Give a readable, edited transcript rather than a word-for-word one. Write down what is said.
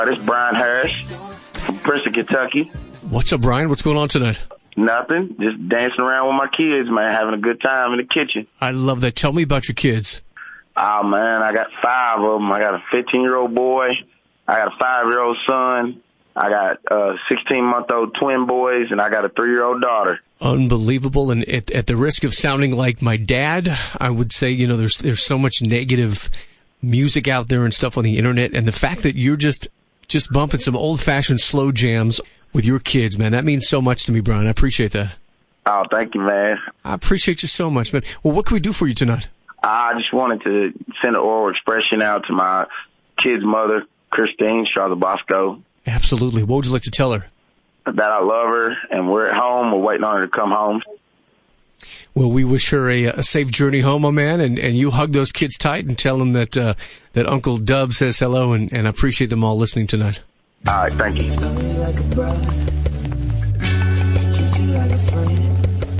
This is Brian Harris from Princeton, Kentucky. What's up, Brian? What's going on tonight? Nothing. Just dancing around with my kids, man. Having a good time in the kitchen. I love that. Tell me about your kids. Oh, man, I got 5 of them. I got a 15-year-old boy. I got a 5-year-old son. I got 16-month-old twin boys, and I got a 3-year-old daughter. Unbelievable. And at the risk of sounding like my dad, I would say, you know, there's so much negative music out there and stuff on the internet. And the fact that you're just bumping some old-fashioned slow jams with your kids, man, that means so much to me, Brian. I appreciate that. Oh, thank you, man. I appreciate you so much, man. Well, what can we do for you tonight? I just wanted to send an oral expression out to my kid's mother, Christine Charlotte Bosco. Absolutely. What would you like to tell her? That I love her, and we're at home. We're waiting on her to come home. Well, we wish her a safe journey home, my man, and you hug those kids tight and tell them that Uncle Dub says hello, and I appreciate them all listening tonight. All right, thank you.